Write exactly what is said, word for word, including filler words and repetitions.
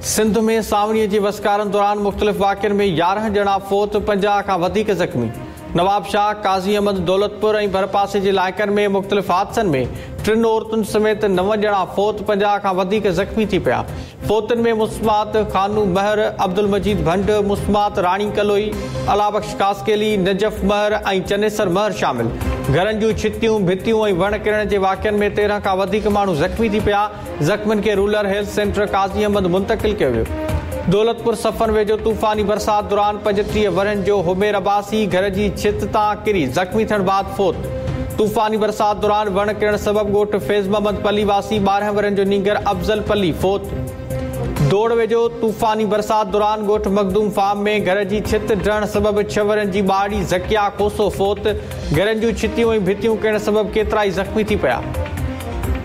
सिंध में सावणीअ जे वसकारनि दौरान मुख़्तलिफ़ वाक़िअनि में यारहं ॼणा फ़ौत, पंजाह खां वधीक ज़ख़्मी। नवाबशाह, काज़ी अहमद, दौलतपुर ऐं भरपासे जे इलाइक़नि में मुख़्तलिफ़ हादसनि में टिनि औरतुनि समेत नव ॼणा फ़ौत, पंजाह खां वधीक ज़ख़्मी थी पिया। फ़ौतनि में मुस्मात खानू महर, अब्दुल मजीद भंड, मुस्मात राणी कलोई, अलाबख्श कासकेली, नजफ़ महर ऐं चनेसर महर शामिल। घरनि जूं छितियूं, भितियूं ऐं वण किरण जे वाक़िअनि में तेरहं खां वधीक माण्हू ज़ख़्मी थी पिया। ज़ख़्मियुनि खे रूरल हेल्थ सेंटर काज़ी अहमद मुंतक़िल कयो वियो। दौलतपुर सफ़न वेझो तूफ़ानी बरसात दौरान पंजटीह वरनि जो हुमेर अब्बासी घर जी छित तां किरी ज़ख़्मी थियण बैदि फ़ौत। तूफ़ानी बरसात दौरान वण किरण सबबि ॻोठ फैज़ मोहम्मद पली वासी ॿारहं वरनि जो नींगर अफ़ज़ल पली फ़ौत। दौड़ वेझो तूफ़ानी बरसात दौरान ॻोठ मखदूम फार्म में घर जी छित ढहण सबबि छह वरनि जी ॿाड़ी ज़किया कोसो फ़ौत। घरनि जूं छितियूं ऐं भितियूं किरण सबबि केतिरा ई ज़ख़्मी थी पिया।